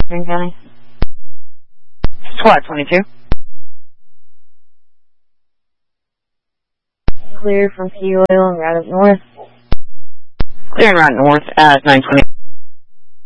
Green County. SWAT 22. Clear from Key Oil and route up north. Clear and route north at 920.